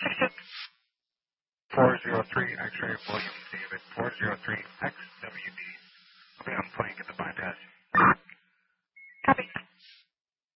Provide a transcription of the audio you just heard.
403 X-ray William David 403 XWD. I'll be on flank at the bypass.